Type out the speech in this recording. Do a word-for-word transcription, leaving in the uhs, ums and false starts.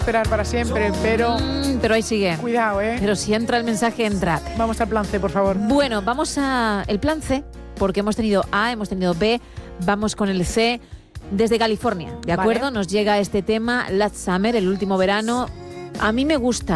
esperar para siempre, pero... Mm, pero ahí sigue. Cuidado, ¿eh? Pero si entra el mensaje, entrad. Vamos al plan C, por favor. Bueno, vamos a el plan C, porque hemos tenido A, hemos tenido B, vamos con el C. Desde California, ¿de acuerdo? Vale. Nos llega este tema, Last Summer, el último verano. A mí me gusta.